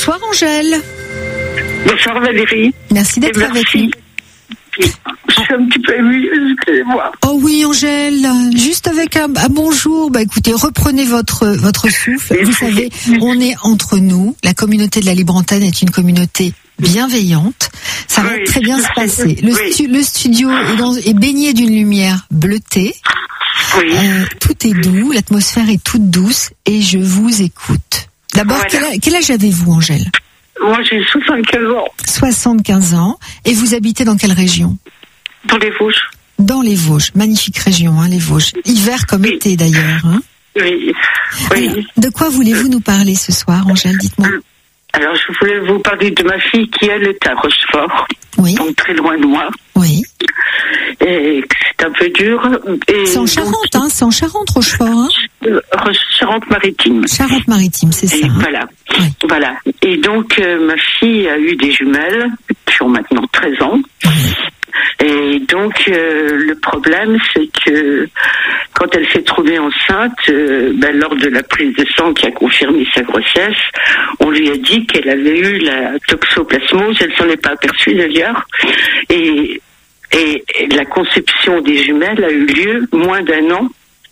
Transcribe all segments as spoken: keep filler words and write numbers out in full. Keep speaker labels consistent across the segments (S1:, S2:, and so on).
S1: Bonsoir Angèle.
S2: Bonsoir Valérie.
S1: Merci d'être avec nous.
S2: Je suis un petit peu émue, excusez-moi.
S1: Oh oui Angèle, juste avec un, un bonjour, bah écoutez, reprenez votre votre souffle. Vous savez, on est entre nous. La communauté de la Libre Antenne est une communauté bienveillante. Ça va
S2: oui.
S1: très bien se passer. Le,
S2: oui.
S1: stu, le studio est, dans, est baigné d'une lumière bleutée.
S2: Oui.
S1: Euh, tout est doux, l'atmosphère est toute douce et je vous écoute. D'abord, voilà. quel, quel âge avez-vous Angèle ?
S2: Moi, j'ai soixante-quinze ans.
S1: soixante-quinze ans. Et vous habitez dans quelle région ?
S2: Dans les Vosges.
S1: Dans les Vosges. Magnifique région, hein, les Vosges. Hiver comme oui. été, d'ailleurs. Hein.
S2: Oui. oui.
S1: Alors, de quoi voulez-vous nous parler ce soir, Angèle ? Dites-moi.
S2: Alors, je voulais vous parler de ma fille qui, elle, est à Rochefort.
S1: Oui.
S2: Donc, très loin de moi.
S1: Oui.
S2: Et c'est un peu dur. Et
S1: c'est en Charente, donc, hein, c'est en Charente, Rochefort, hein.
S2: Charente-Maritime.
S1: Charente-Maritime, c'est ça.
S2: Et
S1: hein.
S2: voilà.
S1: Oui.
S2: Voilà. Et donc, euh, ma fille a eu des jumelles qui ont maintenant treize ans.
S1: Oui.
S2: Et donc, euh, le problème, c'est que quand elle s'est trouvée enceinte, euh, ben, lors de la prise de sang qui a confirmé sa grossesse, on lui a dit qu'elle avait eu la toxoplasmose. Elle s'en est pas aperçue d'ailleurs. Et, et, et la conception des jumelles a eu lieu moins d'un an.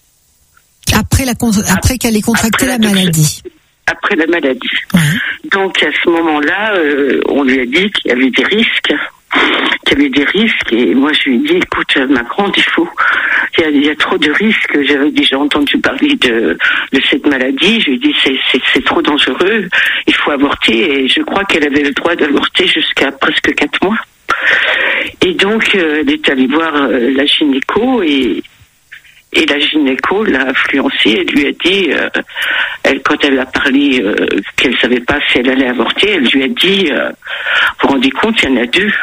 S1: Après, la con- après qu'elle ait contracté la, la maladie.
S2: Après la maladie.
S1: Ouais.
S2: Donc, à ce moment-là, euh, on lui a dit qu'il y avait des risques. Qu'il y avait des risques. Et moi, je lui ai dit, écoute, ma grande, il faut... Il y a, il y a trop de risques. J'avais déjà entendu parler de, de cette maladie. Je lui ai dit, c'est, c'est, c'est trop dangereux. Il faut avorter. Et je crois qu'elle avait le droit d'avorter jusqu'à presque quatre mois. Et donc, euh, elle est allée voir euh, la gynéco et... Et la gynéco l'a influencée, elle lui a dit, euh, elle, quand elle a parlé euh, qu'elle savait pas si elle allait avorter, elle lui a dit, euh, vous vous rendez compte, il y en a deux.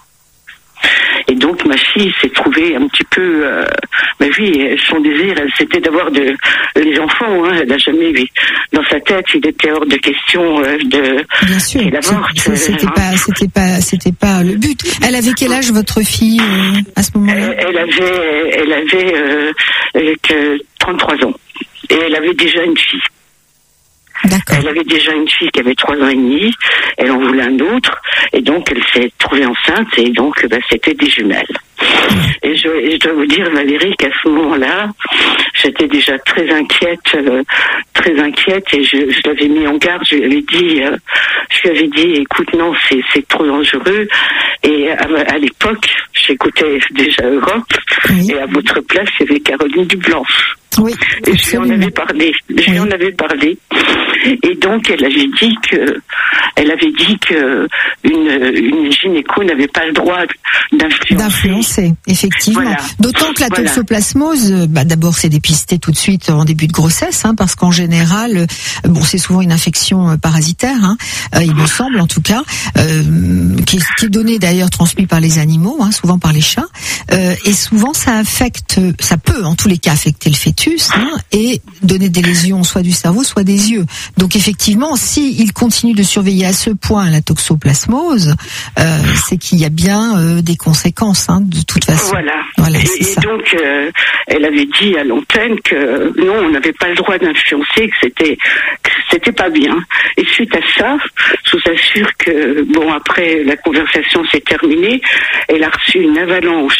S2: Et donc ma fille s'est trouvée un petit peu, euh, mais oui, son désir, elle, c'était d'avoir de, les enfants. Hein, elle n'a jamais vu dans sa tête, il était hors de question euh, de.
S1: Bien sûr,
S2: qu'elle avorte,
S1: c'est, c'était
S2: hein.
S1: pas, c'était pas, c'était pas le but. Elle avait quel âge votre fille euh, à ce moment-là ?
S2: Elle, elle avait, elle avait euh, que trente-trois ans et elle avait déjà une fille.
S1: D'accord.
S2: Elle avait déjà une fille qui avait trois ans et demi, elle en voulait un autre, et donc elle s'est trouvée enceinte, et donc bah, c'était des jumelles. Et je, et je dois vous dire, Valérie, qu'à ce moment-là, j'étais déjà très inquiète, euh, très inquiète, et je, je l'avais mis en garde, je lui avais dit, euh, je lui avais dit, écoute, non, c'est, c'est trop dangereux, et à, à l'époque, j'écoutais déjà Europe, oui. Et à votre place, il y avait Caroline Dublanche.
S1: Oui,
S2: et je lui en avais parlé, je lui oui. en avais parlé, et donc elle avait dit que, elle avait dit que une, une gynéco n'avait pas le droit d'influencer.
S1: D'influencer, effectivement. Voilà. D'autant que la voilà. toxoplasmose, bah d'abord c'est dépisté tout de suite en début de grossesse, hein, parce qu'en général, bon c'est souvent une infection parasitaire, hein, euh, il me semble en tout cas, euh, qui, est, qui est donnée d'ailleurs transmise par les animaux, hein, souvent par les chats, euh, et souvent ça affecte, ça peut en tous les cas affecter le fœtus. Hein, et donner des lésions soit du cerveau soit des yeux. Donc effectivement, si il continue de surveiller à ce point la toxoplasmose, euh, c'est qu'il y a bien euh, des conséquences, hein, de toute façon.
S2: Voilà.
S1: voilà
S2: et,
S1: c'est
S2: et
S1: ça.
S2: donc, euh, elle avait dit à l'antenne que non, on n'avait pas le droit d'influencer, que c'était que c'était pas bien. Et suite à ça, je vous assure que bon, après la conversation s'est terminée, elle a reçu une avalanche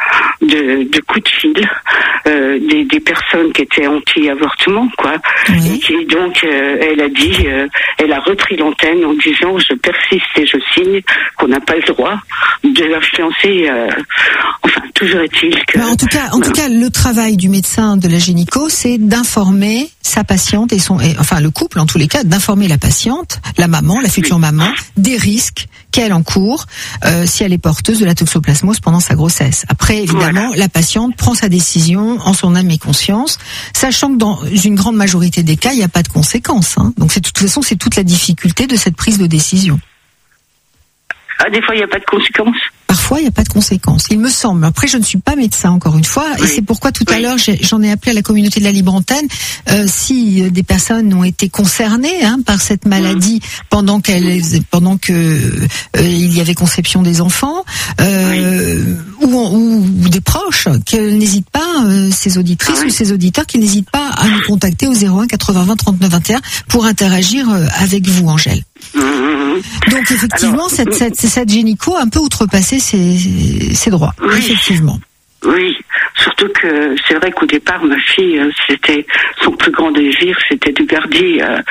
S2: de, de coups de fil euh, des, des personnes qui étaient anti-avortement, quoi. Oui. Et qui, donc, euh, elle a dit, euh, elle a repris l'antenne en disant, je persiste et je signe qu'on n'a pas le droit de l'influencer. Euh, enfin, toujours est-il que.
S1: Mais en tout cas, en euh, tout cas, le travail du médecin, de la gynéco, c'est d'informer sa patiente et son, et, enfin, le couple, en tous les cas, d'informer la patiente, la maman, la future oui. maman, des risques qu'elle encourt euh, si elle est porteuse de la toxoplasmose pendant sa grossesse. Après, évidemment, voilà. la patiente prend sa décision en son âme et conscience, sachant que dans une grande majorité des cas, il n'y a pas de conséquences. Hein. Donc, c'est, de toute façon, c'est toute la difficulté de cette prise de décision.
S2: Ah, des fois, il n'y a pas de conséquences.
S1: parfois il n'y a pas de conséquences. Il me semble. Après, je ne suis pas médecin encore une fois, oui. et c'est pourquoi tout oui. à l'heure j'ai, j'en ai appelé à la communauté de la libre antenne. Euh, si des personnes ont été concernées hein, par cette maladie mmh. pendant qu'elle, pendant que euh, il y avait conception des enfants, euh, oui. ou, ou, ou des proches, qu'elles n'hésitent pas, euh, ces auditrices ah, oui. ou ces auditeurs, qui n'hésitent pas à nous contacter au zéro un quatre-vingts vingt trente-neuf vingt et un pour interagir euh, avec vous, Angèle. Mmh. Donc effectivement, Alors, cette, cette, cette gynéco a un peu outrepassé ses, ses droits. Oui. Effectivement.
S2: Oui, surtout que c'est vrai qu'au départ, ma fille, c'était son plus grand désir, c'était de garder euh,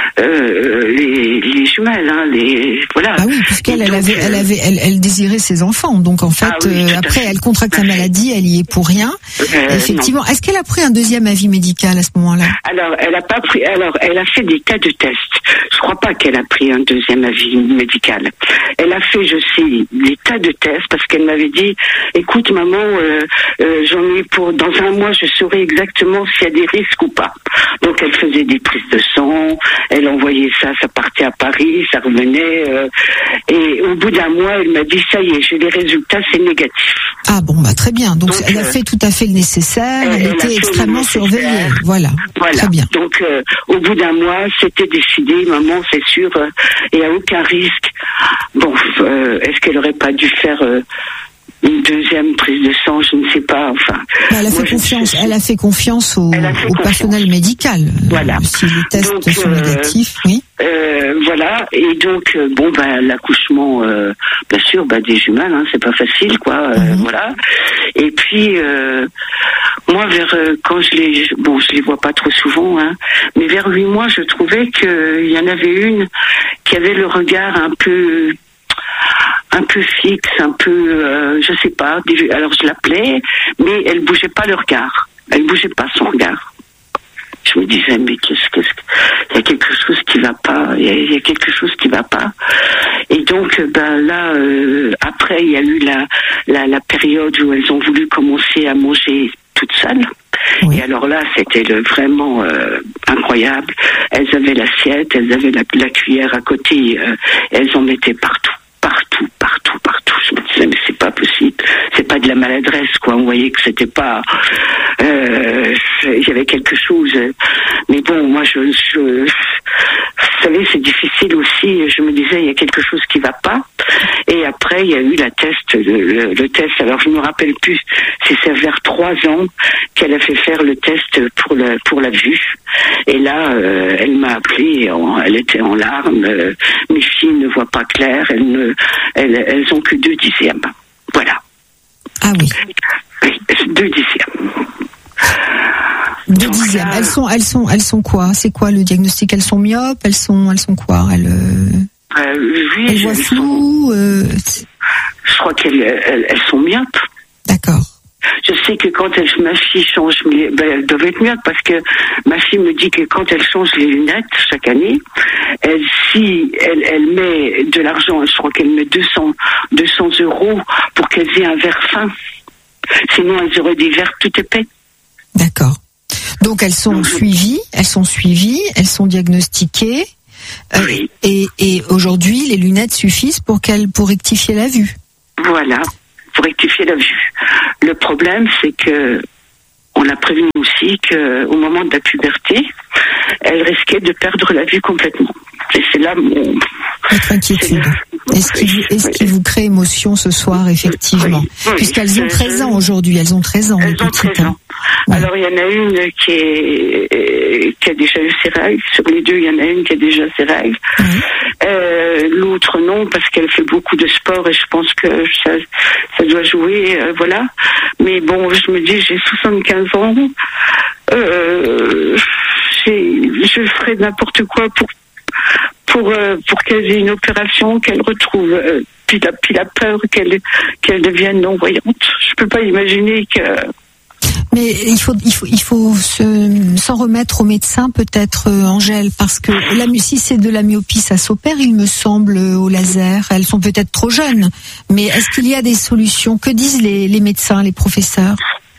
S2: euh, les, les jumelles, hein, les voilà.
S1: Ah oui, puisqu'elle elle avait, elle avait, elle, elle désirait ses enfants, donc en fait, ah oui, euh, après, elle contracte sa maladie, elle y est pour rien. Euh, Effectivement, non. Est-ce qu'elle a pris un deuxième avis médical à ce moment-là?
S2: Alors, elle a pas pris. Alors, elle a fait des tas de tests. Je crois pas qu'elle a pris un deuxième avis médical. Elle a fait, je sais, des tas de tests parce qu'elle m'avait dit, écoute, maman. Euh, Euh, j'en ai pour dans un mois, je saurai exactement s'il y a des risques ou pas. Donc elle faisait des prises de sang, elle envoyait ça, ça partait à Paris, ça revenait, euh, et au bout d'un mois, elle m'a dit ça y est, j'ai les résultats, c'est négatif.
S1: Ah bon, bah très bien. Donc, Donc elle a fait tout à fait le nécessaire, elle, elle était extrêmement surveillée. Voilà. voilà. Très bien.
S2: Donc euh, au bout d'un mois, c'était décidé, maman, c'est sûr, il euh, n'y a aucun risque. Bon, euh, est-ce qu'elle aurait pas dû faire euh, une deuxième prise de sang, je ne sais pas. Enfin,
S1: elle a fait moi, confiance. Je... Elle a fait confiance au, fait au confiance. personnel médical. Voilà. Euh, si les tests donc, sont euh, négatifs, oui.
S2: Euh, voilà. Et donc, euh, bon, ben, l'accouchement, euh, bien sûr, ben, des jumelles, hein, c'est pas facile, quoi. Euh, mm-hmm. Voilà. Et puis, euh, moi, vers euh, quand je les, bon, je les vois pas trop souvent, hein, mais vers huit mois, je trouvais qu'il y en avait une qui avait le regard un peu. un peu fixe, un peu, euh, je sais pas, alors je l'appelais, mais elle bougeait pas le regard, elle bougeait pas son regard. Je me disais, mais qu'est-ce que, il y a quelque chose qui va pas, il y a, il y a quelque chose qui va pas. Et donc, ben là, euh, après, il y a eu la, la, la période où elles ont voulu commencer à manger toutes seules. Oui. Et alors là, c'était le, vraiment euh, incroyable. Elles avaient l'assiette, elles avaient la, la cuillère à côté, euh, elles en mettaient partout. Partout, partout, partout. Je me disais, mais c'est pas possible. C'est pas de la maladresse, quoi. On voyait que c'était pas. Euh, il y avait quelque chose. Mais bon, moi, je, je. Vous savez, c'est difficile aussi. Je me disais, il y a quelque chose qui va pas. Et après, il y a eu la test, le, le, le test. Alors, je me rappelle plus. C'est vers trois ans qu'elle a fait faire le test pour la pour la vue. Et là, euh, elle m'a appelée. Elle était en larmes. Euh, mes filles ne voient pas clair. Elles ne, elles, elles ont que deux dixièmes. Voilà.
S1: Ah oui.
S2: Oui, deux dixièmes.
S1: Deux Donc, dixièmes. Là, elles sont, elles sont, elles sont quoi? C'est quoi le diagnostic? Elles sont myopes? Elles sont, elles sont quoi? Elles,
S2: euh, oui,
S1: elles voient flou. Euh...
S2: Je crois qu'elles, elles, elles sont myopes.
S1: D'accord.
S2: Je sais que quand elle, ma fille change, ben, elle doit être myope parce que ma fille me dit que quand elle change les lunettes chaque année, elle, si elle, elle met de l'argent, je crois qu'elle met deux cents euros pour qu'elle ait un verre fin. Sinon, elles auraient des verres tout épais.
S1: D'accord. Donc elles sont suivies, elles sont suivies, elles sont diagnostiquées. Euh, oui. Et, et aujourd'hui, les lunettes suffisent pour qu'elles, pour rectifier la vue.
S2: Voilà. Pour rectifier la vue. Le problème, c'est que on a prévenu aussi qu'au moment de la puberté, elle risquait de perdre la vue complètement. Et c'est là mon...
S1: Votre inquiétude. Est-ce qui, oui, est-ce oui. qui vous crée émotion ce soir, effectivement, oui, puisqu'elles ont treize ans aujourd'hui, elles ont treize ans.
S2: Elles ont treize ans. Ouais. Alors il y en a une qui est qui a déjà eu ses règles. Sur les deux, il y en a une qui a déjà ses règles. Oui. Euh, l'autre non, parce qu'elle fait beaucoup de sport et je pense que ça, ça doit jouer, euh, voilà. Mais bon, je me dis, j'ai soixante-quinze ans, euh, je ferai n'importe quoi pour pour euh, pour qu'elle ait une opération, qu'elle retrouve euh, puis la puis la peur qu'elle qu'elle devienne non voyante. Je peux pas imaginer que.
S1: Mais il faut, il faut, il faut se, s'en remettre au médecin, peut-être, euh, Angèle, parce que la, si c'est de la myopie, ça s'opère, il me semble, au laser. Elles sont peut-être trop jeunes. Mais est-ce qu'il y a des solutions? Que disent les, les médecins, les professeurs?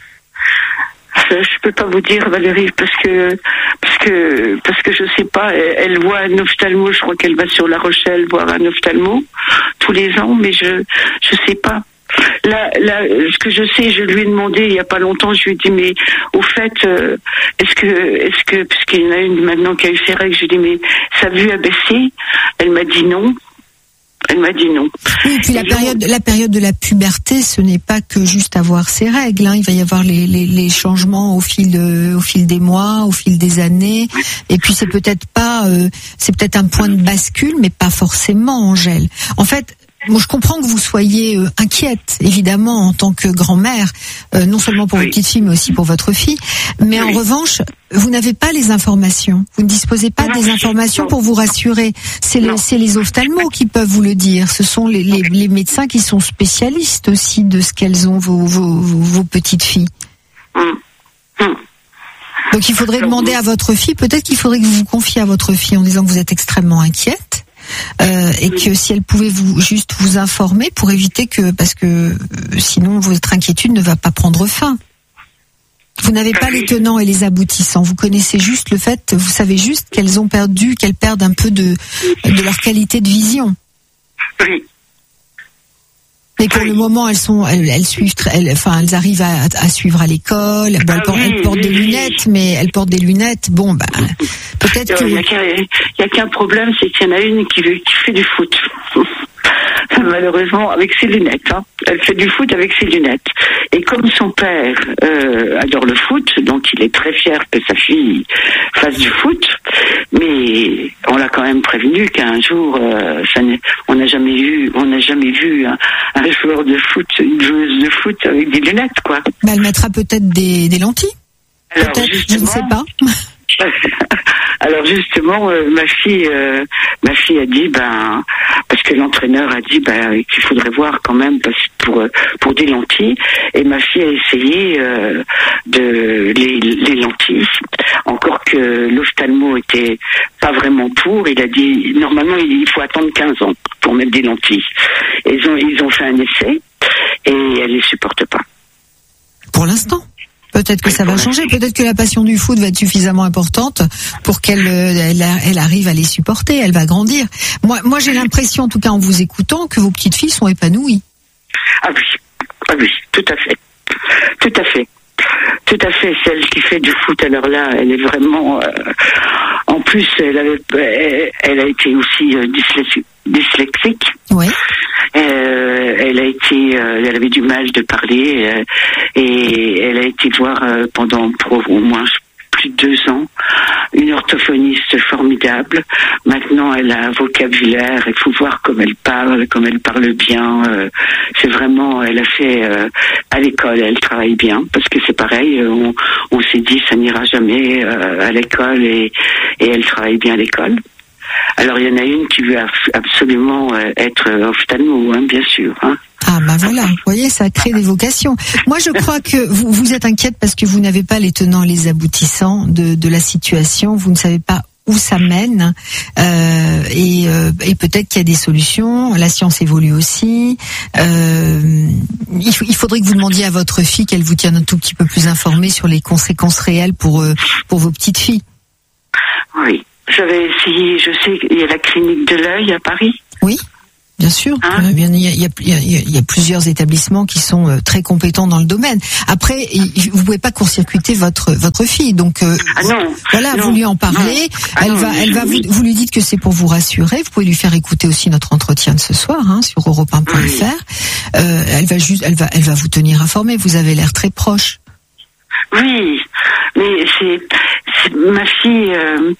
S2: Je peux pas vous dire, Valérie, parce que parce que parce que je sais pas. Elle, elle voit un ophtalmo. Je crois qu'elle va sur La Rochelle voir un ophtalmo tous les ans, mais je je sais pas. Là, là, ce que je sais, je lui ai demandé il y a pas longtemps, je lui ai dit, mais au fait, euh, est-ce que, est-ce que, parce qu'il y en a une maintenant qui a eu ses règles, je lui ai dit, mais sa vue a baissé? Elle m'a dit non. Elle m'a dit non.
S1: Oui, et puis la
S2: et
S1: période,
S2: je...
S1: la période de la puberté, ce n'est pas que juste avoir ses règles. Hein. Il va y avoir les, les, les changements au fil, de, au fil des mois, au fil des années. Et puis c'est peut-être pas, euh, c'est peut-être un point de bascule, mais pas forcément, Angèle. En fait. Moi, je comprends que vous soyez euh, inquiète, évidemment, en tant que grand-mère, euh, non seulement pour
S2: oui.
S1: votre petite fille, mais aussi pour votre fille. Mais oui. en revanche, vous n'avez pas les informations. Vous ne disposez pas non, des informations non. pour vous rassurer. C'est les, c'est les ophtalmos qui peuvent vous le dire. Ce sont les, les, les médecins qui sont spécialistes aussi de ce qu'elles ont, vos, vos, vos, vos petites filles.
S2: Hum. Hum.
S1: Donc, il faudrait demander à votre fille, peut-être qu'il faudrait que vous vous confiez à votre fille en disant que vous êtes extrêmement inquiète. Euh, et que si elle pouvait vous juste vous informer pour éviter que, parce que euh, sinon votre inquiétude ne va pas prendre fin. Vous n'avez pas les tenants et les aboutissants. Vous connaissez juste le fait, vous savez juste qu'elles ont perdu, qu'elles perdent un peu de de leur qualité de vision.
S2: Oui.
S1: Mais pour le moment, elles sont, elles, elles suivent, elles, enfin, elles arrivent à, à suivre à l'école. Bon, elles, ah oui, elles portent oui, des oui. lunettes, mais elles portent des lunettes. Bon, bah, peut-être que.
S2: Il n'y a qu'un problème, c'est qu'il y en a une qui, qui fait du foot. Malheureusement, avec ses lunettes. Hein. Elle fait du foot avec ses lunettes. Et comme son père euh, adore le foot, donc il est très fier que sa fille fasse du foot, mais on l'a quand même prévenu qu'un jour, euh, ça on n'a jamais eu, on n'a jamais vu un, un joueur de foot, une joueuse de foot avec des lunettes, quoi.
S1: Bah, elle mettra peut-être des, des lentilles.
S2: Alors,
S1: peut-être, je ne sais pas.
S2: Alors justement, euh, ma fille, euh, ma fille a dit, ben, parce que l'entraîneur a dit, ben, qu'il faudrait voir quand même parce, pour pour des lentilles. Et ma fille a essayé euh, de les, les lentilles. Encore que l'ophtalmo était pas vraiment pour. Il a dit, normalement, il faut attendre quinze ans pour mettre des lentilles. Et ils ont ils ont fait un essai et elle les supporte pas.
S1: Pour l'instant. Peut-être que ça va changer, peut-être que la passion du foot va être suffisamment importante pour qu'elle elle, elle arrive à les supporter, elle va grandir. Moi, moi j'ai l'impression, en tout cas en vous écoutant, que vos petites filles sont épanouies.
S2: Ah oui, ah oui, tout à fait, tout à fait. Tout à fait, celle qui fait du foot, alors là, elle est vraiment... Euh, en plus, elle, avait, elle, elle a été aussi euh, dyslexique. dyslexique.
S1: Oui.
S2: Euh, elle a été, euh, elle avait du mal de parler euh, et elle a été voir euh, pendant pour au moins plus de deux ans une orthophoniste formidable. Maintenant, elle a un vocabulaire. Il faut voir comme elle parle, comme elle parle bien. Euh, c'est vraiment, elle a fait euh, à l'école, elle travaille bien parce que c'est pareil. On, on s'est dit ça n'ira jamais euh, à l'école et, et elle travaille bien à l'école. Alors il y en a une qui veut absolument être ophtalmo, hein, bien sûr. Hein.
S1: Ah ben voilà, vous voyez, ça crée des vocations. Moi je crois que vous, vous êtes inquiète parce que vous n'avez pas les tenants, les aboutissants de, de la situation, vous ne savez pas où ça mène euh, et, euh, et peut-être qu'il y a des solutions, la science évolue aussi. Euh, il, il faudrait que vous demandiez à votre fille qu'elle vous tienne un tout petit peu plus informée sur les conséquences réelles pour, euh, pour vos petites filles.
S2: Oui. J'avais essayé, je sais qu'il y a la clinique de l'œil à Paris.
S1: Oui, bien sûr. Hein il, y a, il, y a, il, y a, il y a plusieurs établissements qui sont euh, très compétents dans le domaine. Après, il, vous pouvez pas court-circuiter votre votre fille, donc euh,
S2: ah non,
S1: voilà,
S2: non,
S1: vous lui en parlez.
S2: Ah
S1: elle
S2: non,
S1: va, elle va
S2: oui.
S1: vous, vous lui dites que c'est pour vous rassurer. Vous pouvez lui faire écouter aussi notre entretien de ce soir hein, sur europe un point f r. Oui. Euh, elle va juste, elle va, elle va vous tenir informé. Vous avez l'air très proche.
S2: Oui, mais c'est, c'est ma fille. Euh...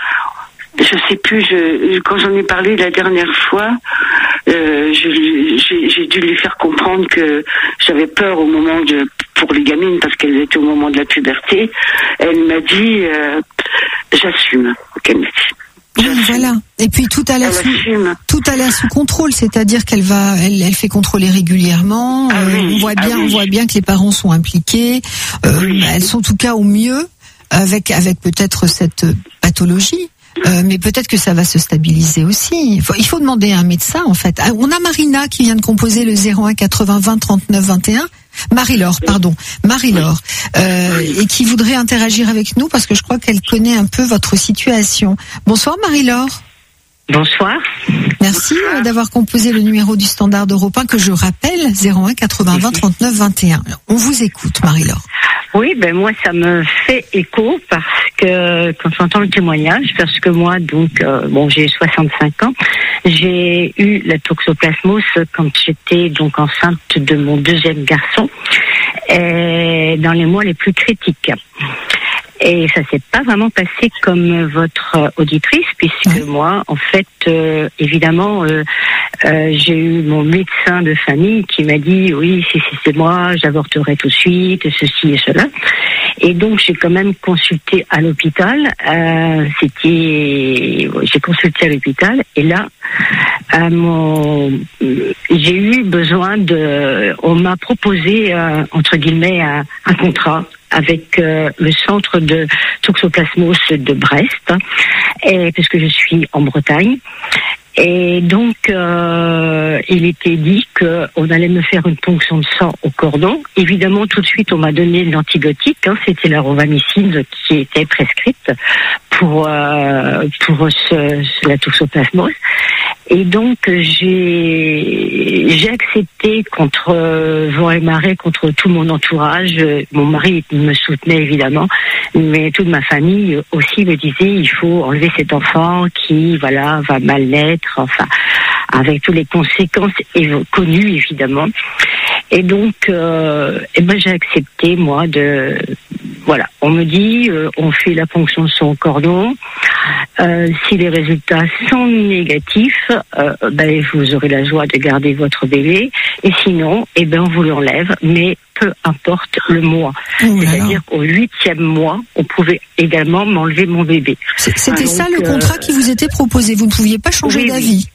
S2: Je sais plus, je, quand j'en ai parlé la dernière fois, euh, je, j'ai, j'ai dû lui faire comprendre que j'avais peur au moment de, pour les gamines, parce qu'elles étaient au moment de la puberté. Elle m'a dit, euh, j'assume, qu'elle m'a dit.
S1: Oui, voilà. Et puis tout a l'air sous, tout a l'air sous contrôle, c'est-à-dire qu'elle va, elle, elle fait contrôler régulièrement.
S2: Ah
S1: euh,
S2: oui,
S1: on voit bien,
S2: ah oui.
S1: on voit bien que les parents sont impliqués. Euh, oui. Elles sont en tout cas au mieux avec avec peut-être cette pathologie. Euh, mais peut-être que ça va se stabiliser aussi. Il faut, il faut demander à un médecin, en fait. Ah, on a Marina qui vient de composer le zéro un quatre-vingts vingt trente-neuf vingt et un. Marie-Laure, pardon. Marie-Laure. Euh, et qui voudrait interagir avec nous parce que je crois qu'elle connaît un peu votre situation. Bonsoir Marie-Laure.
S2: Bonsoir.
S1: Merci Bonsoir. d'avoir composé le numéro du standard d'Europe un que je rappelle, zéro un quatre-vingts trente-neuf vingt et un. On vous écoute, Marie-Laure.
S2: Oui, ben moi ça me fait écho parce que quand j'entends le témoignage, parce que moi donc euh, bon j'ai soixante-cinq ans, j'ai eu la toxoplasmose quand j'étais donc enceinte de mon deuxième garçon, et dans les mois les plus critiques. Et ça s'est pas vraiment passé comme votre auditrice, puisque moi, en fait, euh, évidemment, euh, euh, j'ai eu mon médecin de famille qui m'a dit, oui, si c'est moi, j'avorterai tout de suite, ceci et cela. Et donc, j'ai quand même consulté à l'hôpital. Euh, c'était, j'ai consulté à l'hôpital, et là, à mon, j'ai eu besoin de, on m'a proposé, euh, entre guillemets, un, un contrat avec euh, le centre de toxoplasmose de Brest, et puisque je suis en Bretagne. Et donc, euh, il était dit qu'on allait me faire une ponction de sang au cordon. Évidemment, tout de suite, on m'a donné l'antibiotique. Hein, c'était la rovamicine qui était prescrite pour euh, pour ce, la toxoplasmose. Et donc, j'ai j'ai accepté contre euh, vent et marée, contre tout mon entourage. Mon mari me soutenait évidemment, mais toute ma famille aussi me disait il faut enlever cet enfant qui voilà va mal naître. Enfin, avec toutes les conséquences évo- connues évidemment. Et donc, euh, eh ben j'ai accepté moi de, voilà, on me dit, euh, on fait la ponction de son cordon. Euh, si les résultats sont négatifs, euh, ben vous aurez la joie de garder votre bébé. Et sinon, eh ben on vous l'enlève, mais peu importe le mois. Oh C'est-à-dire qu'au huitième mois, on pouvait également m'enlever mon bébé.
S1: C'était ah, ça donc, le contrat euh, qui vous était proposé. Vous ne pouviez pas changer oui, d'avis.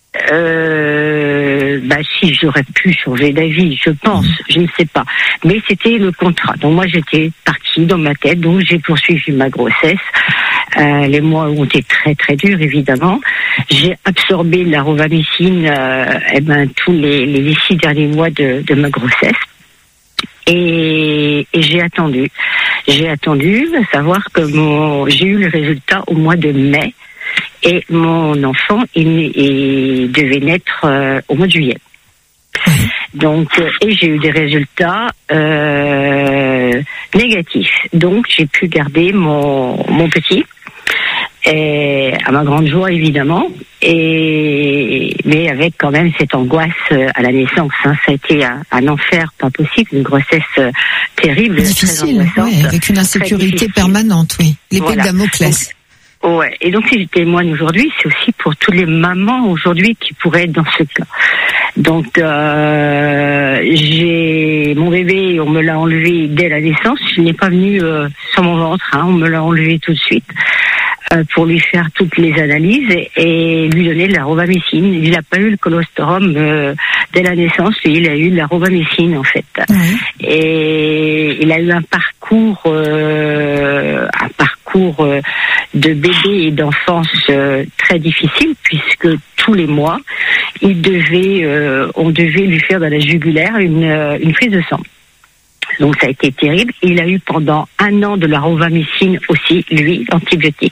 S2: Euh, bah si j'aurais pu changer d'avis, je pense, je ne sais pas. Mais c'était le contrat. Donc moi j'étais partie dans ma tête, donc j'ai poursuivi ma grossesse. Euh, les mois ont été très très durs évidemment. J'ai absorbé la rovamicine, euh, eh ben tous les, les six derniers mois de, de ma grossesse. Et, et j'ai attendu. J'ai attendu à savoir que mon, j'ai eu le résultat au mois de mai. Et mon enfant il, il devait naître euh, au mois de juillet. Donc, euh, et j'ai eu des résultats euh, négatifs. Donc, j'ai pu garder mon, mon petit, et, à ma grande joie évidemment. Et mais avec quand même cette angoisse à la naissance. Hein. Ça a été un, un enfer, pas possible, une grossesse euh, terrible,
S1: difficile, très ouais, avec une insécurité permanente, oui. L'épée voilà. de Damoclès.
S2: Ouais. Et donc si je témoigne aujourd'hui, c'est aussi pour toutes les mamans aujourd'hui qui pourraient être dans ce cas. Donc euh, j'ai mon bébé, on me l'a enlevé dès la naissance. Je n'ai pas venu euh, sur mon ventre, hein, on me l'a enlevé tout de suite euh, pour lui faire toutes les analyses et, et lui donner de la rovamicine. Il n'a pas eu le colostrum euh, dès la naissance, et il a eu de la rovamicine en fait. Mmh. Et il a eu un parcours, euh, un parcours euh, de bébé et d'enfance euh, très difficile, puisque tous les mois, il devait, euh, on devait lui faire dans la jugulaire une, euh, une prise de sang. Donc ça a été terrible. Il a eu pendant un an de la rovamicine aussi, lui, antibiotique.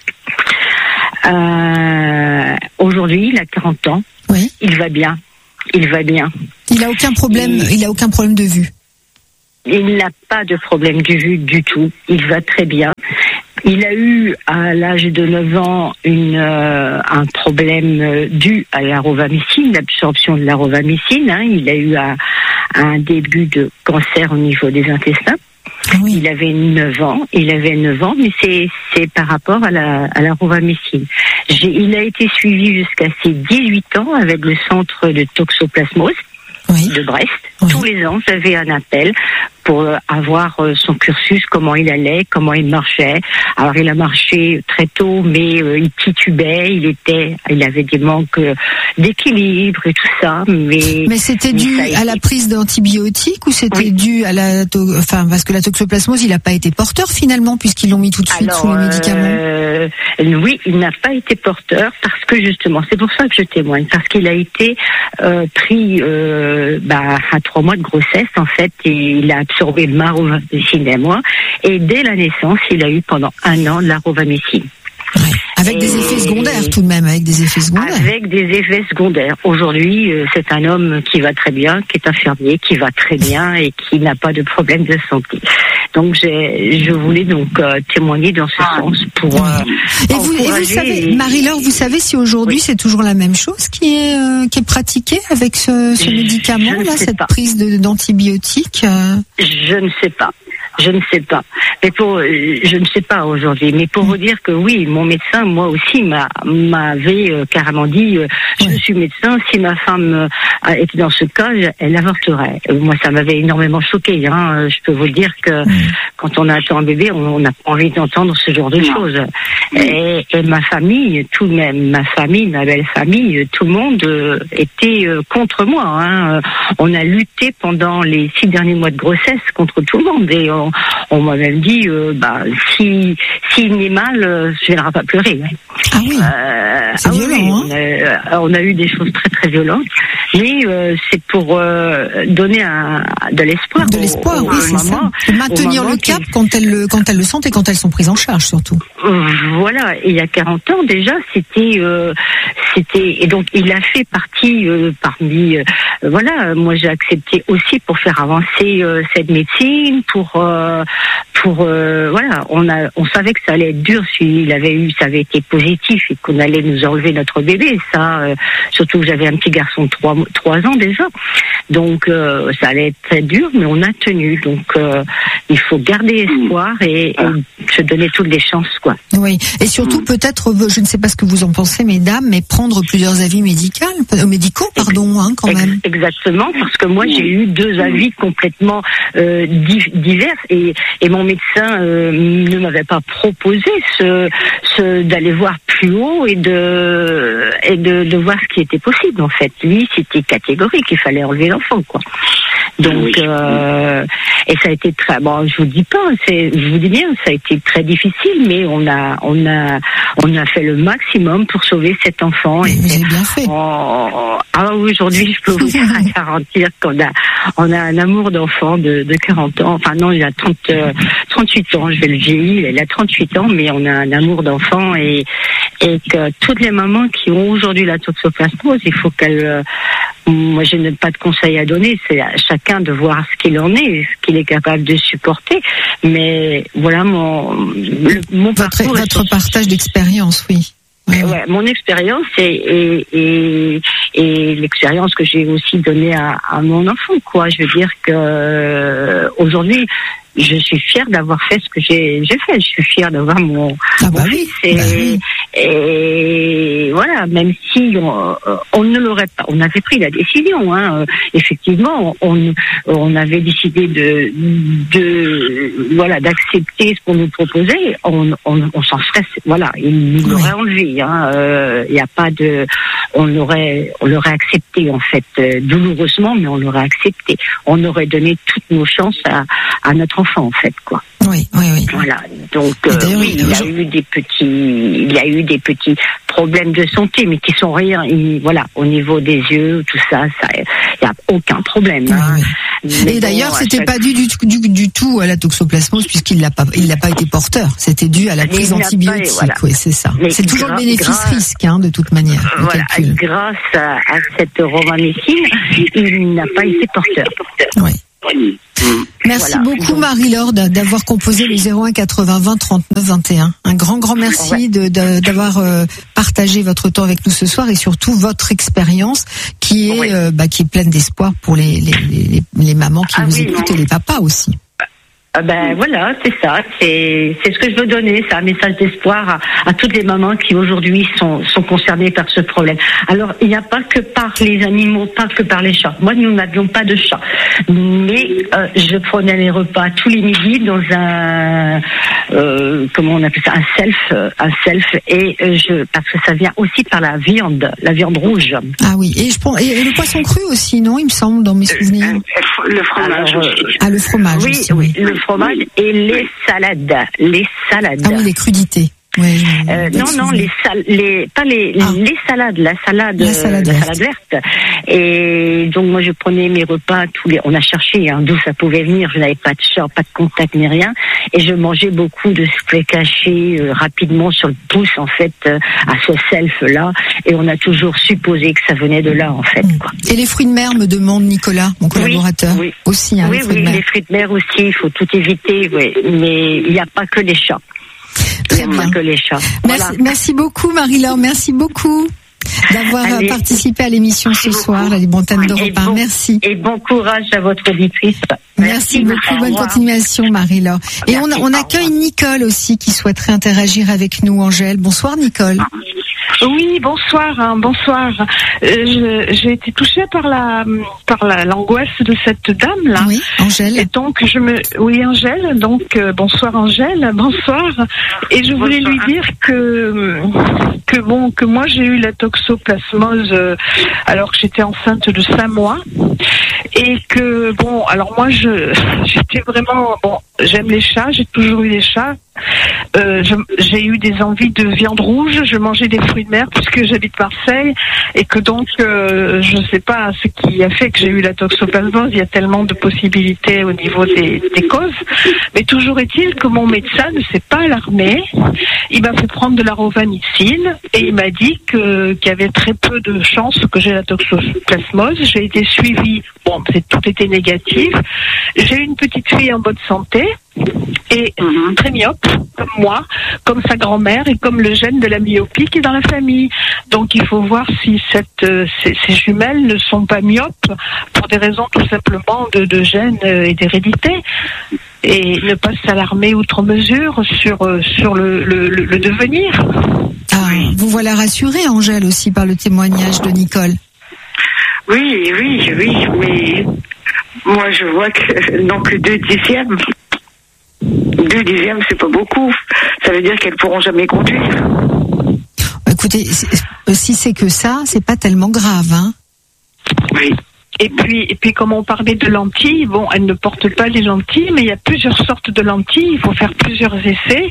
S2: Euh, aujourd'hui, il a quarante ans.
S1: Oui.
S2: Il va bien. Il va bien.
S1: Il a aucun problème. Il, il a aucun problème de vue.
S2: Il n'a pas de problème de vue du tout. Il va très bien. Il a eu à l'âge de neuf ans une, euh, un problème euh, dû à la rovamicine, l'absorption de la rovamicine. Hein. Il a eu un, un début de cancer au niveau des intestins. Oui. Il avait neuf ans, il avait neuf ans, mais c'est, c'est par rapport à la, à la rovamicine. J'ai, il a été suivi jusqu'à ses dix-huit ans avec le centre de toxoplasmose. Oui. De Brest. Oui. Tous les ans, j'avais un appel pour avoir son cursus, comment il allait, comment il marchait. Alors, il a marché très tôt, mais euh, il titubait, il était, il avait des manques d'équilibre et tout ça, mais...
S1: Mais c'était dû mais à la prise d'antibiotiques ou c'était oui. dû à la... To- enfin, parce que la toxoplasmose, il n'a pas été porteur finalement, puisqu'ils l'ont mis tout de suite Alors, sous les médicaments.
S2: Euh, oui, il n'a pas été porteur parce que justement, c'est pour ça que je témoigne, parce qu'il a été euh, pris euh, bah, à trois mois de grossesse, en fait, et il a absorbé ma rovamicine à moi, et dès la naissance, il a eu pendant un an de la rovamicine.
S1: Ouais. Avec et des effets secondaires tout de même, avec des effets secondaires.
S2: Avec des effets secondaires. Aujourd'hui, euh, c'est un homme qui va très bien, qui est infirmier, qui va très bien et qui n'a pas de problème de santé. Donc j'ai, je voulais donc euh, témoigner dans ce ah. sens pour. Euh,
S1: et, vous, et vous savez, et... Marie-Laure, vous savez si aujourd'hui oui. c'est toujours la même chose qui est euh, qui est pratiquée avec ce, ce médicament là, cette pas. prise de, d'antibiotiques. Euh...
S2: Je ne sais pas. Je ne sais pas. Mais pour, je ne sais pas aujourd'hui. Mais pour vous dire que oui, mon médecin, moi aussi, m'a, m'avait euh, carrément dit, euh, je oui. suis médecin. Si ma femme euh, était dans ce cas, elle avorterait. Euh, moi, ça m'avait énormément choqué. Hein. Je peux vous dire que oui. quand on attend un bébé, on n'a pas envie d'entendre ce genre de non. choses. Oui. Et, et ma famille, tout de même, ma famille, ma belle famille, tout le monde euh, était euh, contre moi. Hein. On a lutté pendant les six derniers mois de grossesse contre tout le monde. Et on, on m'a même dit, euh, bah, si s'il n'est mal, euh, je ne viendrai pas pleurer.
S1: Ah oui, euh, c'est ah violent. Oui,
S2: hein. on, a, on a eu des choses très très violentes, mais euh, c'est pour euh, donner un, de l'espoir.
S1: De l'espoir, au, oui, c'est ça. Et maintenir le cap quand elles le quand elles le sentent et quand elles sont prises en charge surtout.
S2: Voilà. Et il y a quarante ans déjà, c'était euh, c'était et donc il a fait partie euh, parmi euh, voilà. Moi j'ai accepté aussi pour faire avancer euh, cette médecine, pour euh, pour euh, voilà. On a on savait que ça allait être dur s'il avait eu, ça avait été positif et qu'on allait nous enlever notre bébé. Ça, euh, surtout que j'avais un petit garçon de trois trois ans déjà. Donc euh, ça allait être très dur, mais on a tenu. Donc euh, il faut garder espoir et, et se donner toutes les chances, quoi.
S1: Oui, et surtout mmh. peut-être, je ne sais pas ce que vous en pensez, mesdames, mais prendre plusieurs avis médicaux, médicaux, pardon, hein, quand même.
S2: Exactement, parce que moi j'ai eu deux avis complètement euh, divers et, et mon médecin euh, ne m'avait pas proposé ce, ce d'aller voir plus haut et de et de, de voir ce qui était possible en fait. Lui, c'était catégorique, il fallait enlever l'enfant, quoi. Donc euh, et ça a été très bon. Je vous dis pas, c'est, je vous dis bien, ça a été très difficile, mais on a, on a, on a fait le maximum pour sauver cet enfant.
S1: Et vous avez bien fait.
S2: On, ah oui, aujourd'hui, je peux vous garantir qu'on a, on a un amour d'enfant de, de quarante ans. Enfin non, il a trente, euh, trente-huit ans. Je vais le vieillir. Il a trente-huit ans, mais on a un amour d'enfant et et que toutes les mamans qui ont aujourd'hui la toxoplasmose, il faut qu'elles euh, moi, je n'ai pas de conseils à donner. C'est à chacun de voir ce qu'il en est, ce qu'il est capable de supporter. Mais voilà mon, le, mon
S1: votre,
S2: parcours.
S1: Votre partage d'expérience, oui.
S2: Oui, ouais, ouais, mon expérience et, et, et, et l'expérience que j'ai aussi donnée à, à mon enfant, quoi. Je veux dire que euh, aujourd'hui, je suis fière d'avoir fait ce que j'ai, j'ai fait. Je suis fière d'avoir mon,
S1: ah bah
S2: mon
S1: oui,
S2: fils. Et,
S1: bah oui.
S2: et voilà, même si on, on ne l'aurait pas, on avait pris la décision. Hein, effectivement, on, on avait décidé de, de, voilà, d'accepter ce qu'on nous proposait. On, on, on s'en serait, voilà, il nous l'aurait enlevé. Il hein, euh, y a pas de, on l'aurait, on l'aurait accepté en fait, euh, douloureusement, mais on l'aurait accepté. On aurait donné toutes nos chances à, à notre enfant en fait, quoi.
S1: Oui, oui, oui.
S2: Voilà. Donc euh, oui, il y a eu des petits, il y a eu des petits problèmes de santé, mais qui sont rien. Et, voilà, au niveau des yeux, tout ça, ça, il y a aucun problème.
S1: Oui,
S2: hein.
S1: oui. Et bon, d'ailleurs, c'était chaque... pas dû du, du, du tout à la toxoplasmose, puisqu'il l'a pas, il n'a pas été porteur. C'était dû à la prise antibiotique. Voilà. Oui, c'est ça. Mais c'est toujours gra- le bénéfice-risque, grâce... hein, de toute manière.
S2: Voilà. Grâce à, à cette romamécine, il n'a pas été porteur.
S1: Oui. Merci voilà. beaucoup Marie-Laure d'avoir composé le zéro un quatre-vingts vingt trente-neuf vingt et un. Un grand grand merci ouais. de, de, d'avoir euh, partagé votre temps avec nous ce soir et surtout votre expérience qui est ouais. euh, bah, qui est pleine d'espoir pour les les, les, les mamans qui ah, vous oui, écoutent non. et les papas aussi.
S2: Ah ben voilà, c'est ça, c'est c'est ce que je veux donner, c'est un message d'espoir à, à toutes les mamans qui aujourd'hui sont sont concernées par ce problème. Alors il n'y a pas que par les animaux, pas que par les chats. Moi nous n'avions pas de chat, mais euh, je prenais les repas tous les midis dans un euh, comment on appelle ça, un self, un self et euh, je parce que ça vient aussi par la viande, la viande rouge.
S1: Ah oui, et je prends et, et le poisson cru aussi, non, il me semble dans mes souvenirs.
S2: Euh, le fromage. Alors, euh,
S1: ah le fromage.
S2: Oui,
S1: aussi,
S2: oui. Le fromage et les salades, les salades.
S1: Ah oui, les crudités. Oui,
S2: euh, non, non, les, sal- les pas les, ah. les salades, la salade, la salade, la salade verte. Et donc moi je prenais mes repas tous les. On a cherché hein, d'où ça pouvait venir. Je n'avais pas de chat, pas de contact ni rien. Et je mangeais beaucoup de steak haché euh, rapidement sur le pouce en fait euh, à ce self-là. Et on a toujours supposé que ça venait de là en fait. Quoi.
S1: Et les fruits de mer, me demande Nicolas, mon collaborateur.
S2: Oui, oui.
S1: Aussi. Hein,
S2: oui,
S1: les
S2: oui, les fruits de mer aussi. Il faut tout éviter. Oui. Mais il n'y a pas que les chats.
S1: Très bien.
S2: Que les chats.
S1: Merci,
S2: voilà.
S1: merci beaucoup Marie-Laure, merci beaucoup d'avoir Allez. participé à l'émission ce merci soir, la Libre Antenne d'Europe un.
S2: Bon,
S1: merci.
S2: Et bon courage à votre auditrice.
S1: Merci, merci beaucoup, bonne continuation Marie-Laure. Et on, on accueille Nicole aussi qui souhaiterait interagir avec nous, Angèle. Bonsoir Nicole.
S3: Oui, bonsoir, hein, bonsoir. Euh, j'ai été touchée par la par la, l'angoisse de cette dame là.
S1: Oui, Angèle.
S3: Et donc je me, oui Angèle. Donc euh, bonsoir Angèle, bonsoir. Et je voulais bonsoir. lui dire que que bon que moi j'ai eu la toxoplasmose euh, alors que j'étais enceinte de cinq mois. Et que bon, alors moi je j'étais vraiment bon, j'aime les chats, j'ai toujours eu des chats. Euh, je, j'ai eu des envies de viande rouge, je mangeais des fruits de mer puisque j'habite Marseille et que donc euh, je sais pas ce qui a fait que j'ai eu la toxoplasmose, il y a tellement de possibilités au niveau des, des causes, mais toujours est-il que mon médecin ne s'est pas alarmé, il m'a fait prendre de la rovanicine et il m'a dit que, qu'il y avait très peu de chances que j'ai la toxoplasmose. J'ai été suivie, bon c'est, tout était négatif, j'ai une petite fille en bonne santé et mmh. très myope comme moi, comme sa grand-mère et comme le gène de la myopie qui est dans la famille. Donc il faut voir si cette, euh, ces, ces jumelles ne sont pas myopes pour des raisons tout simplement de, de gène et d'hérédité. Et ne pas s'alarmer outre mesure sur, euh, sur le, le, le, le devenir.
S1: Ah, vous voilà rassurée Angèle aussi par le témoignage de Nicole.
S2: Oui, oui, oui, mais moi je vois que non que deux dixièmes. Deux dixièmes, c'est pas beaucoup. Ça veut dire qu'elles pourront jamais conduire.
S1: Écoutez, si c'est que ça, c'est pas tellement grave, hein.
S2: Oui.
S3: Et puis, et puis, comme on parlait de lentilles, bon, elles ne portent pas les lentilles, mais il y a plusieurs sortes de lentilles. Il faut faire plusieurs essais.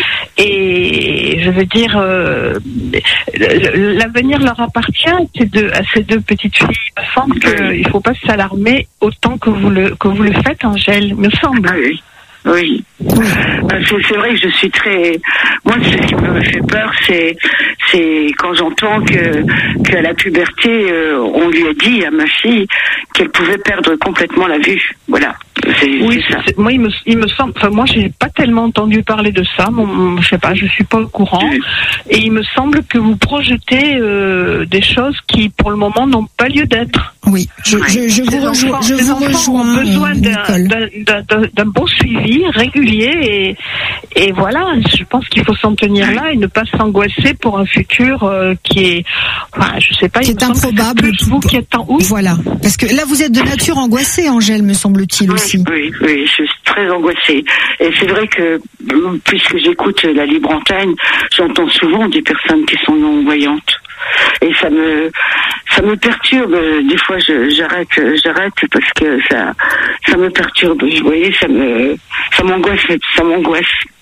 S3: Et je veux dire, euh, l'avenir leur appartient ces deux, à ces deux petites filles. Il me semble qu'il ne faut pas s'alarmer autant que vous le que vous le faites, Angèle. Il me semble.
S2: Ah oui. Oui, c'est, c'est vrai que je suis très. Moi, ce qui me fait peur, c'est c'est quand j'entends que qu'à la puberté, euh, on lui a dit à ma fille qu'elle pouvait perdre complètement la vue. Voilà. C'est,
S3: oui,
S2: c'est ça.
S3: C'est, moi, il me, il me semble. Enfin, moi, j'ai pas tellement entendu parler de ça. Mon, je sais pas, je suis pas au courant. Oui. Et il me semble que vous projetez euh, des choses qui, pour le moment, n'ont pas lieu d'être.
S1: Oui, je, je, je vous rejoins. Je vous rejoins.
S3: Ont besoin d'un, d'un, d'un, d'un bon suivi régulier et, et voilà. Je pense qu'il faut s'en tenir là et ne pas s'angoisser pour un futur euh, qui est, enfin, je sais pas,
S1: qui est improbable.
S3: Plus vous qui êtes en haut.
S1: Voilà, parce que là, vous êtes de nature angoissée, Angèle, me semble-t-il
S2: oui,
S1: aussi.
S2: Oui, oui, je suis très angoissée. Et c'est vrai que puisque j'écoute la Libre Antenne, j'entends souvent des personnes qui sont non-voyantes. Et ça me ça me perturbe. Des fois, je, j'arrête, j'arrête parce que ça ça me perturbe. Vous voyez, ça me ça m'angoisse, ça m'angoisse.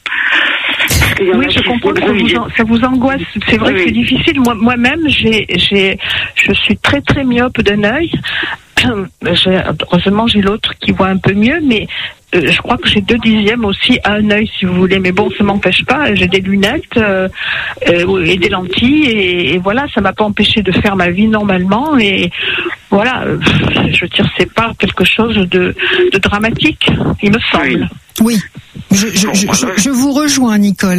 S3: Oui, je comprends que ça vous, en, ça vous angoisse. C'est vrai oui. que c'est difficile. Moi, moi-même, j'ai, j'ai, je suis très très myope d'un œil. J'ai, heureusement, j'ai l'autre qui voit un peu mieux, mais euh, je crois que j'ai deux dixièmes aussi à un œil, si vous voulez. Mais bon, ça m'empêche pas. J'ai des lunettes euh, euh, et des lentilles, et, et voilà, ça m'a pas empêché de faire ma vie normalement. Et voilà, euh, je veux dire, c'est pas quelque chose de, de dramatique, il me semble.
S1: Oui, je, je, je, je, je vous rejoins, Nicole.